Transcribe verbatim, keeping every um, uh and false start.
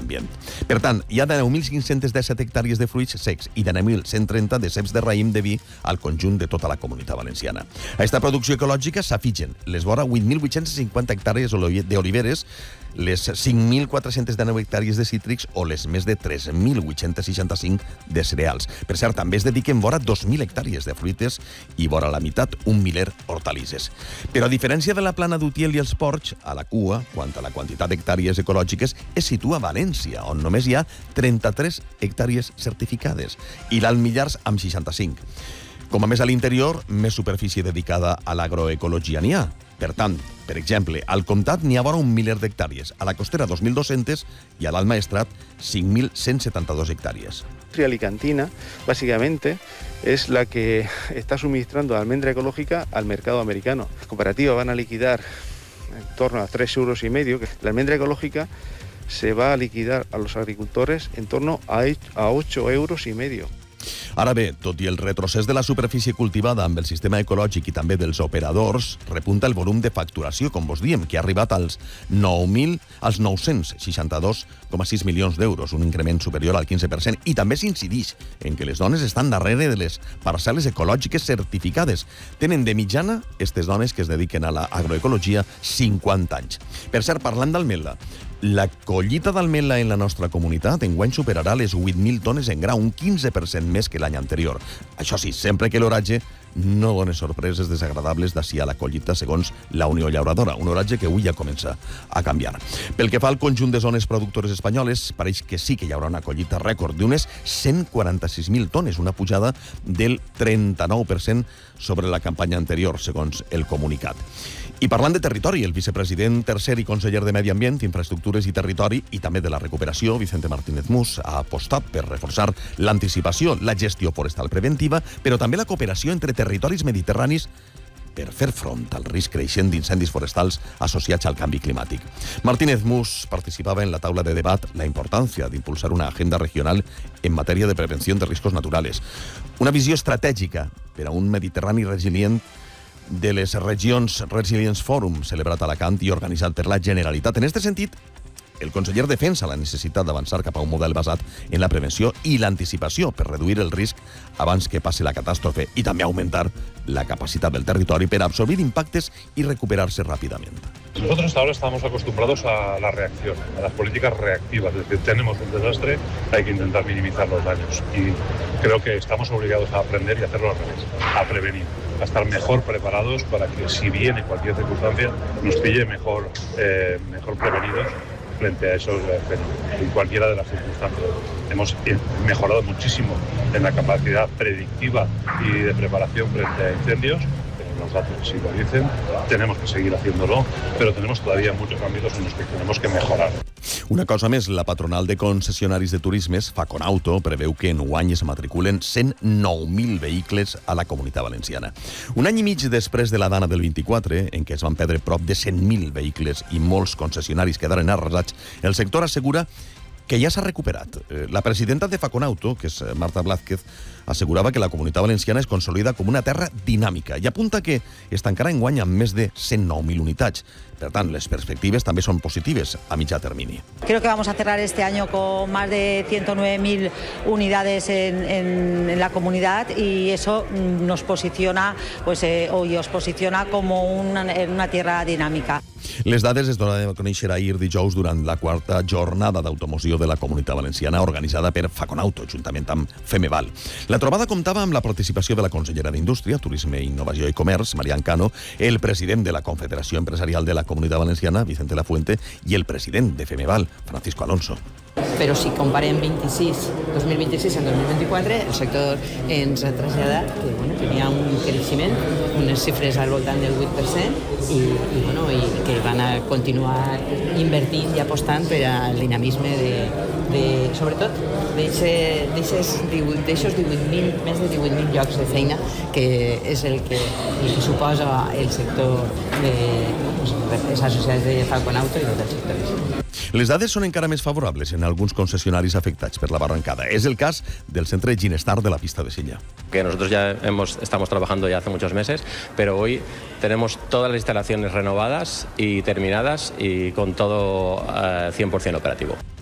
ambient. Per tant, hi ha deu mil cinc-cents disset hectàrees de fruits secs i deu mil cent trenta de ceps de raïm de vi al conjunt de tota la Comunitat Valenciana. A aquesta producció ecològica s'afitgen les vora vuit mil vuit-cents cinquanta hectàrees d'oliveres, les cinc mil quatre-cents dinou hectàrees de cítrics o les més de tres mil vuit-cents seixanta-cinc de cereals. Per cert, també es dediquen vora dos mil hectàrees de fruites i vora la meitat un miler hortalisses. Però a diferència de la plana d'Utiel i els Ports, a la cua, quant a la quantitat d'hectàrees ecològiques, es situa a València, on només hi ha trenta-tres hectàrees certificades, i l'Alt Millars amb seixanta-cinc. Com a més a l'interior, més superfície dedicada a l'agroecologia n'hi ha. Per tant, per exemple, al Comtat n'hi ha vora un miler d'hectàrees, a la Costera dos mil dos-cents i a l'Alt Maestrat cinc mil cent setenta-dos hectàrees. La alicantina, básicamente, es la que está suministrando almendra ecológica al mercado americano. Las cooperativas van a liquidar en torno a tres euros y medio. La almendra ecológica se va a liquidar a los agricultores en torno a ocho euros y medio. Ara bé, tot i el retrocés de la superfície cultivada amb el sistema ecològic i també dels operadors, repunta el volum de facturació, com vos diem, que ha arribat als nou mil, als nou-cents seixanta-dos coma sis milions d'euros, un increment superior al quinze per cent, i també s'incidix en que les dones estan darrere de les parcel·les ecològiques certificades. Tenen de mitjana, aquestes dones que es dediquen a l'agroecologia, cinquanta anys. Per cert, parlant d'Almela, la collita d'Almela en la nostra comunitat enguany superarà les vuit mil tones en gra, un quinze per cent més que l'any anterior. Això sí, sempre que l'oratge no dona sorpreses desagradables d'ací a la collita, segons la Unió Llauradora, un oratge que avui ja comença a canviar. Pel que fa al conjunt de zones productores espanyoles, pareix que sí que hi haurà una collita rècord d'unes cent quaranta-sis mil tones, una pujada del trenta-nou per cent sobre la campanya anterior, segons el comunicat. I parlant de territori, el vicepresident tercer i conseller de Medi Ambient, Infraestructures i Territori i també de la recuperació, Vicente Martínez Mus, ha apostat per reforçar l'anticipació, la gestió forestal preventiva, però també la cooperació entre territoris mediterranis per fer front al risc creixent d'incendis forestals associats al canvi climàtic. Martínez Mus participava en la taula de debat la importància d'impulsar una agenda regional en matèria de prevenció de riscos naturals. Una visió estratègica per a un Mediterrani resilient de les regions Resilience Forum, celebrat a Alacant i organitzat per la Generalitat. En aquest sentit, el conseller defensa la necessitat d'avançar cap a un model basat en la prevenció i l'anticipació per reduir el risc abans que passi la catàstrofe i també augmentar la capacitat del territori per absorbir impactes y recuperarse rápidamente. Nosotros hasta ahora estamos acostumbrados a la reacción, a las políticas reactivas. Es decir, tenemos un desastre, hay que intentar minimizar los daños. Y creo que estamos obligados a aprender y hacerlo al revés, a prevenir, a estar mejor preparados para que si viene cualquier circunstancia nos pille mejor, eh, mejor prevenidos frente a esos fenómenos, en cualquiera de las circunstancias. Hemos mejorado muchísimo en la capacidad predictiva y de preparación frente a incendios. Los datos sí lo dicen, tenemos que seguir haciéndolo, pero tenemos todavía muchos ámbitos en los que tenemos que mejorar. Una cosa més, la patronal de concessionaris de turismes, Faconauto, preveu que enguany es matriculen cent nou mil vehicles a la Comunitat Valenciana. Un any i mig després de la Dana del vint-i-quatre, en què es van perdre prop de cent mil vehicles i molts concessionaris quedaren arrasats, el sector assegura que ja s'ha recuperat. La presidenta de Faconauto, que és Marta Blázquez, assegurava que la Comunitat Valenciana es consolida com una terra dinàmica i apunta que es tancarà enguany amb més de cent nou mil unitats. Per tant, les perspectives també són positives a mitjà termini. Creo que vamos a cerrar este año con más de ciento nueve mil unidades en, en, en la comunidad y eso nos posiciona, pues, eh, hoy os posiciona como una, una tierra dinàmica. Les dades es donaven a conèixer ahir dijous durant la quarta jornada d'automoció de la Comunitat Valenciana organitzada per Faconauto, juntament amb Femeval. La trobada comptava amb la participació de la consellera d'Indústria, Turisme, Innovació i Comerç, Marian Cano, el president de la Confederació Empresarial de la Comunitat Valenciana, Vicente Lafuente, i el president de Femeval, Francisco Alonso. Però si comparem vint-i-sis, dos mil vint-i-sis en dos mil vint-i-quatre, el sector ens ha traslladat que bueno, tenia un creixement, unes xifres al voltant del vuit per cent i, i, bueno, i que van a continuar invertint i apostant per al dinamisme de, de sobretot d'aixos divuit mil, més de divuit mil llocs de feina, que és el que, el que suposa el sector de les associades de Faconauto i tot el sector. Les dades són encara més favorables en alguns concessionaris afectats per la barrancada. Es el cas del centre Ginestar de la pista de Silla. Que nosotros ya hemos, estamos trabajando ya hace muchos meses, pero hoy tenemos todas las instalaciones renovadas y terminadas y con todo uh, cien por cien operativo.